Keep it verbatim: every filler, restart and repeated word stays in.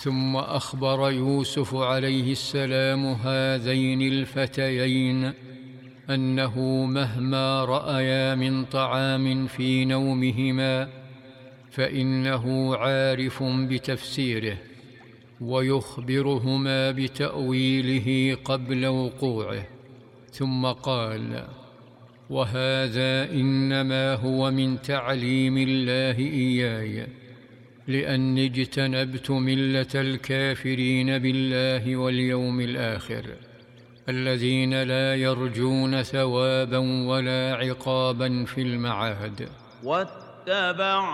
ثم أخبر يوسف عليه السلام هذين الفتيين أنه مهما رأيا من طعام في نومهما فإنه عارف بتفسيره، ويخبرهما بتأويله قبل وقوعه. ثم قال: وهذا إنما هو من تعليم الله إياي، لأني اجتنبت ملة الكافرين بالله واليوم الآخر، الذين لا يرجون ثوابا ولا عقابا في المعاد. واتبع